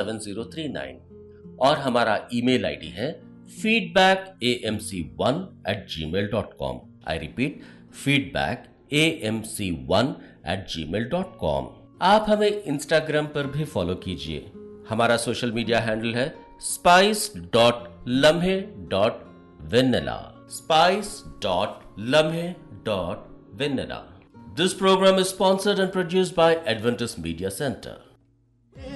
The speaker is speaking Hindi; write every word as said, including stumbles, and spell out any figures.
सेवन जीरो थ्री नाइन और हमारा ईमेल आईडी है feedback A M C one eight ji mail dot com. I repeat, feedback A M C one eight ji mail dot com. आप हमें इंस्टाग्राम पर भी फॉलो कीजिए। हमारा सोशल मीडिया हैंडल है स्पाइस डॉट लम्हे डॉट वेनिला स्पाइस डॉट लम्हे dot vanilla. This program is sponsored and produced by Adventist Media Center.